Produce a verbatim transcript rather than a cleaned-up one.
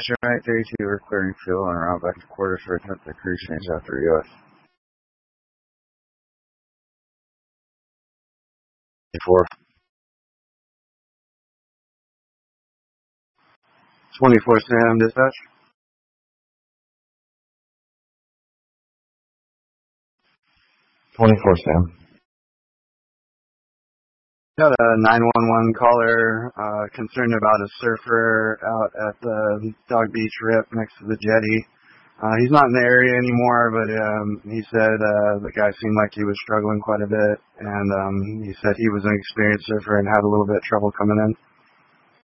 right, thirty-two, we're clearing fuel and around back to quarters for attempt to cruise change after U S. four. twenty-four Sam, dispatch. twenty-four Sam. Got a nine one one caller uh, concerned about a surfer out at the Dog Beach Rip next to the jetty. Uh, he's not in the area anymore, but um, he said uh, the guy seemed like he was struggling quite a bit, and um, he said he was an experienced surfer and had a little bit of trouble coming in.